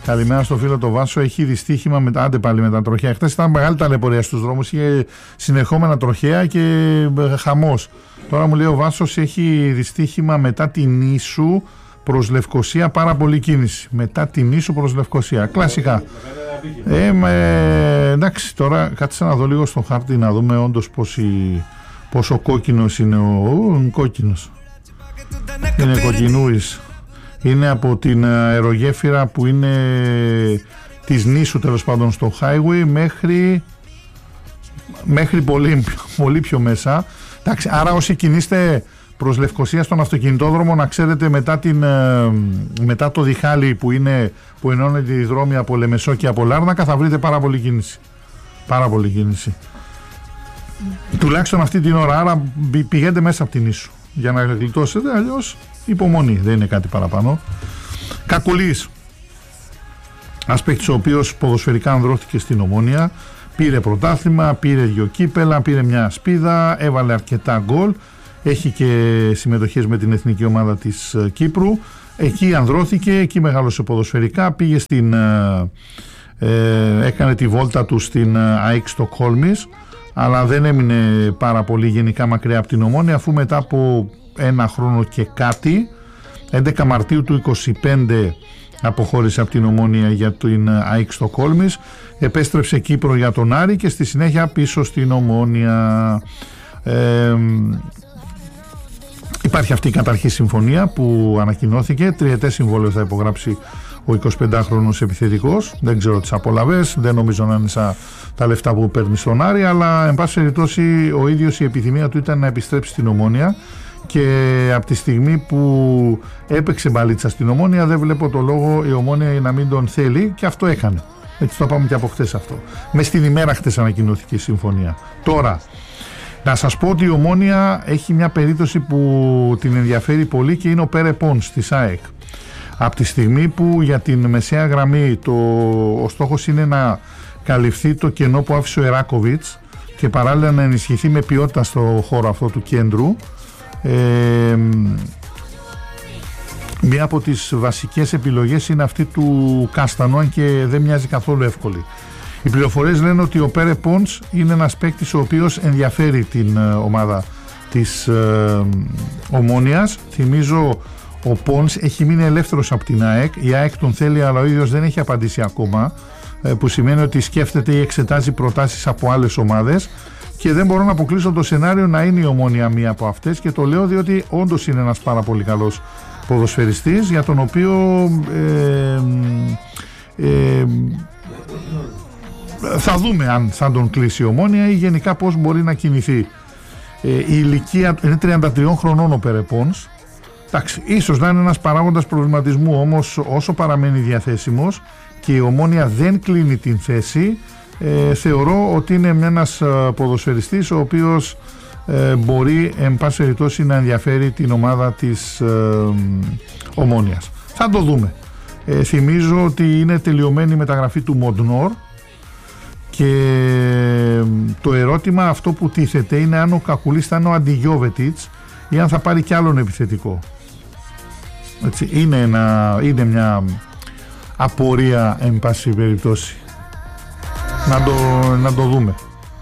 Καλημέρα στο φίλο το Βάσο. Έχει δυστύχημα μετά, άντε πάλι με τα τροχαία. Χθες ήταν μεγάλη ταλαιπωρία στους δρόμους. Είχε συνεχόμενα τροχαία και χαμός. Τώρα μου λέει ο Βάσος έχει δυστύχημα μετά την Ίσου προς Λευκοσία. Πάρα πολύ κίνηση. Μετά την Ίσου προς Λευκοσία. Κλασικά. Εντάξει, τώρα κάτσε να δω λίγο στο χάρτη να δούμε όντως πόσο κόκκινος είναι ο κόκκινος. Είναι κοκκινούης. Είναι από την αερογέφυρα που είναι της νήσου τέλος πάντων στο highway μέχρι πολύ πιο μέσα. Εντάξει, άρα όσοι κινείστε προς Λευκοσία στον αυτοκινητόδρομο να ξέρετε μετά το διχάλι που ενώνεται οι δρόμοι από Λεμεσό και από Λάρνακα θα βρείτε πάρα πολύ κίνηση. Πάρα πολύ κίνηση. Τουλάχιστον αυτή την ώρα, άρα πηγαίνετε μέσα από την ίσου για να γλιτώσετε, αλλιώς υπομονή, δεν είναι κάτι παραπάνω. Κακουλής, ένας παίκτης ο οποίος ποδοσφαιρικά ανδρώθηκε στην Ομόνια, πήρε πρωτάθλημα, πήρε 2 κύπελα, πήρε μια ασπίδα, έβαλε αρκετά γκολ, έχει και συμμετοχές με την εθνική ομάδα της Κύπρου, εκεί ανδρώθηκε, εκεί μεγάλωσε ποδοσφαιρικά, πήγε έκανε τη βόλτα του στην ΑΕΚ Στοκχόλμης, αλλά δεν έμεινε πάρα πολύ γενικά μακριά από την Ομόνια, αφού μετά από ένα χρόνο και κάτι 11 Μαρτίου του 25 αποχώρησε από την Ομόνια για την ΑΕΚ Στοκχόλμης, επέστρεψε Κύπρο για τον Άρη και στη συνέχεια πίσω στην Ομόνια. Υπάρχει αυτή η καταρχή συμφωνία που ανακοινώθηκε, 3ετές συμβόλαιο θα υπογράψει ο 25χρονος επιθετικός, δεν ξέρω τις απολαβές, δεν νομίζω να είναι σαν τα λεφτά που παίρνει στον Άρη, αλλά εν πάση περιπτώσει ο ίδιος η επιθυμία του ήταν να επιστρέψει στην Ομόνια και από τη στιγμή που έπαιξε μπαλίτσα στην Ομόνια δεν βλέπω το λόγο η Ομόνια να μην τον θέλει και αυτό έκανε. Έτσι το πάμε και από χθες αυτό. Μες στην ημέρα χθες ανακοινώθηκε η συμφωνία. Τώρα, να σας πω ότι η Ομόνια έχει μια περίπτωση που την ενδιαφέρει πολύ και είναι ο Πέρε Πόνς της ΑΕΚ. Από τη στιγμή που για την μεσαία γραμμή ο στόχος είναι να καλυφθεί το κενό που άφησε ο Εράκοβιτς και παράλληλα να ενισχυθεί με ποιότητα στο χώρο αυτό του κέντρου, μία από τις βασικές επιλογές είναι αυτή του Κάστανο, αν και δεν μοιάζει καθόλου εύκολη. Οι πληροφορίες λένε ότι ο Πέρε Πόνς είναι ένας παίκτης ο οποίος ενδιαφέρει την ομάδα της Ομόνιας. Θυμίζω ο Πόνς έχει μείνει ελεύθερος από την ΑΕΚ, η ΑΕΚ τον θέλει αλλά ο ίδιος δεν έχει απαντήσει ακόμα, που σημαίνει ότι σκέφτεται ή εξετάζει προτάσεις από άλλες ομάδες και δεν μπορώ να αποκλείσω το σενάριο να είναι η Ομόνια μία από αυτές, και το λέω διότι όντως είναι ένας πάρα πολύ καλός ποδοσφαιριστής για τον οποίο θα δούμε αν θα τον κλείσει η Ομόνια ή γενικά πώς μπορεί να κινηθεί. Η ηλικία είναι 33 χρονών ο Πέρε Πόνς. Εντάξει, ίσως να είναι ένας παράγοντας προβληματισμού, όμως όσο παραμένει διαθέσιμος και η Ομόνια δεν κλείνει την θέση, θεωρώ ότι είναι ένας ποδοσφαιριστής ο οποίος μπορεί εν πάση περιπτώσει να ενδιαφέρει την ομάδα της Ομόνιας. Θα το δούμε. Θυμίζω ότι είναι τελειωμένη η μεταγραφή του Μοντνόρ και το ερώτημα αυτό που τίθεται είναι αν ο Κακουλής θα είναι ο Αντιγιόβετιτς ή αν θα πάρει κι άλλον επιθετικό. Έτσι, είναι μια απορία εν πάση περιπτώσει. Να το δούμε.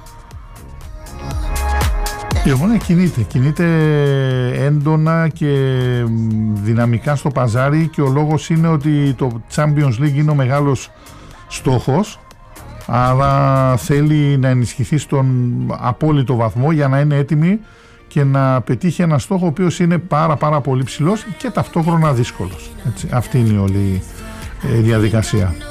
Η Ομόνια κινείται έντονα και δυναμικά στο παζάρι και ο λόγος είναι ότι το Champions League είναι ο μεγάλος στόχος, αλλά θέλει να ενισχυθεί στον απόλυτο βαθμό για να είναι έτοιμη και να πετύχει ένα στόχο ο οποίος είναι πάρα πολύ ψηλός και ταυτόχρονα δύσκολος. Έτσι, αυτή είναι η όλη διαδικασία.